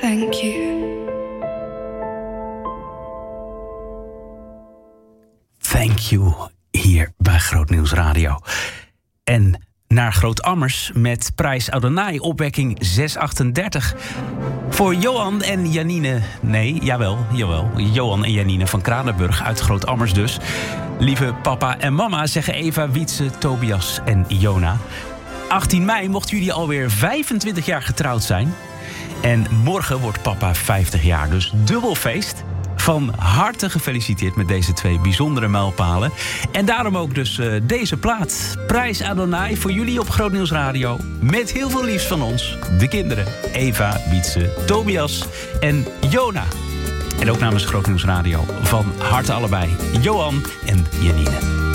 Thank you. Thank you, hier bij Grootnieuws Radio. En naar Grootammers met prijs Adonai, opwekking 638. Voor Johan en Janine... Nee, jawel. Johan en Janine van Kranenburg uit Grootammers dus. Lieve papa en mama, zeggen Eva, Wietse, Tobias en Jona. 18 mei mochten jullie alweer 25 jaar getrouwd zijn. En morgen wordt papa 50 jaar, dus dubbel feest. Van harte gefeliciteerd met deze 2 bijzondere mijlpalen. En daarom ook dus deze plaat. Prijs Adonai voor jullie op Grootnieuws Radio. Met heel veel liefs van ons, de kinderen. Eva, Wietse, Tobias en Jona. En ook namens Grootnieuws Radio van harte allebei. Johan en Janine.